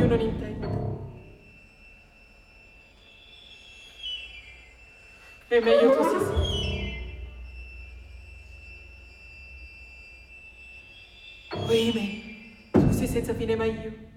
io non intendo. È meglio così, sì. Ohimè, tu sei senza fine, ma io